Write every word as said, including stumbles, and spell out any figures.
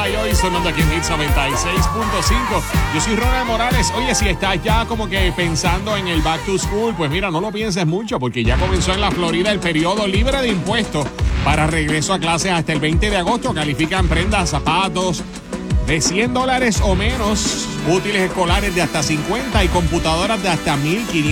y hoy sonando aquí en Hits noventa y seis punto cinco. Yo soy Ronald Morales. Oye, si estás ya como que pensando en el back to school, pues mira, no lo pienses mucho porque ya comenzó en la Florida el periodo libre de impuestos para regreso a clases hasta el veinte de agosto. Califican prendas, zapatos de cien dólares o menos, útiles escolares de hasta cincuenta y computadoras de hasta mil quinientos